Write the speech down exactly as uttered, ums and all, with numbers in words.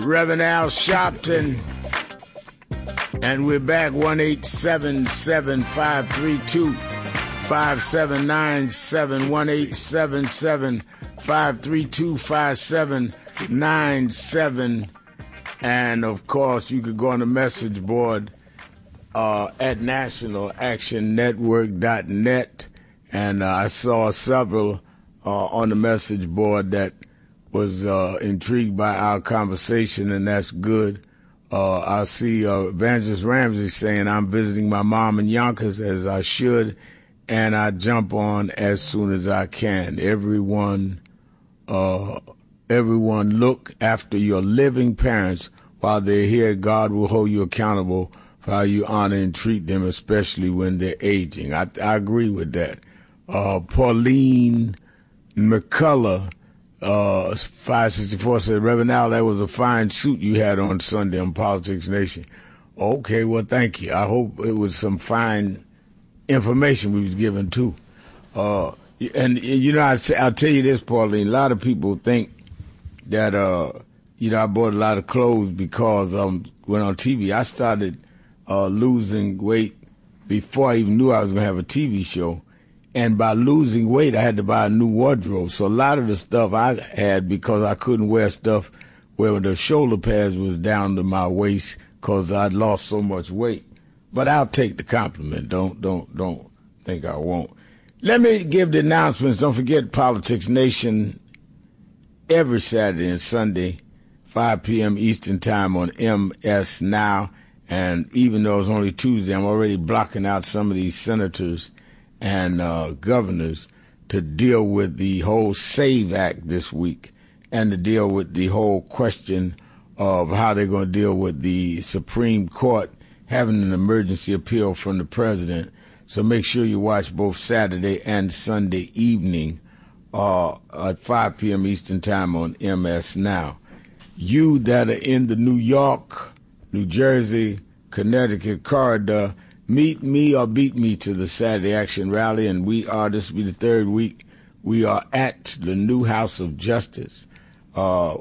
Reverend Al Sharpton. And we're back, one eight seven seven, five three two, five seven nine seven, one eight seven seven, five three two, five seven nine seven. And, of course, you could go on the message board uh, at national action network dot net. And uh, I saw several uh, on the message board that was uh, intrigued by our conversation, and that's good. Uh, I see uh, Evangelist Ramsey saying, I'm visiting my mom in Yonkers, as I should, and I jump on as soon as I can. Everyone, uh, everyone look after your living parents while they're here. God will hold you accountable for how you honor and treat them, especially when they're aging. I, I agree with that. Uh, Pauline McCullough, Uh, five sixty-four said, Reverend Al, that was a fine suit you had on Sunday on Politics Nation. Okay, well, thank you. I hope it was some fine information we was given, too. Uh, and, you know, I, I'll tell you this, Pauline, a lot of people think that, uh, you know, I bought a lot of clothes because I um, went on T V. I started uh, losing weight before I even knew I was going to have a T V show. And by losing weight, I had to buy a new wardrobe. So a lot of the stuff I had, because I couldn't wear stuff where the shoulder pads was down to my waist because I'd lost so much weight. But I'll take the compliment. Don't, don't, don't think I won't. Let me give the announcements. Don't forget Politics Nation every Saturday and Sunday, five p.m. Eastern Time on M S Now. And even though it's only Tuesday, I'm already blocking out some of these senators and uh, governors to deal with the whole SAVE Act this week and to deal with the whole question of how they're going to deal with the Supreme Court having an emergency appeal from the president. So make sure you watch both Saturday and Sunday evening uh, at five p.m. Eastern Time on M S Now. You that are in the New York, New Jersey, Connecticut corridor, meet me or beat me to the Saturday Action Rally, and we are, this will be the third week, we are at the new House of Justice. Uh,